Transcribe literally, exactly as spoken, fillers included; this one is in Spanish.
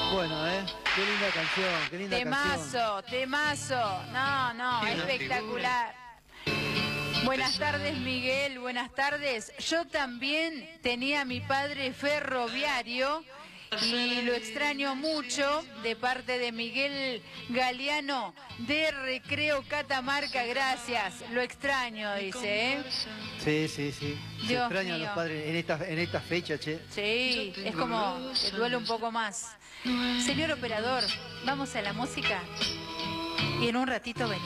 Bueno, ¿eh? Qué linda canción, qué linda Temazo, canción. temazo. No, no, Qué espectacular. Buenas tardes, Miguel, buenas tardes. Yo también tenía a mi padre ferroviario y lo extraño mucho, de parte de Miguel Galeano de Recreo Catamarca. Gracias, lo extraño, dice, ¿eh? Sí, sí, sí. Se Dios extrañan mío. los padres en esta, en esta fecha, che. Sí, es como que duele un poco más. Señor operador, vamos a la música y en un ratito venimos.